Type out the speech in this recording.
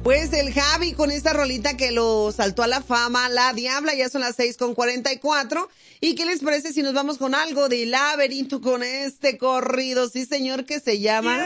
Pues el Javi con esta rolita que lo saltó a la fama, La Diabla, ya son las 6:44. ¿Y qué les parece si nos vamos con algo de Laberinto con este corrido? Sí, señor, que se llama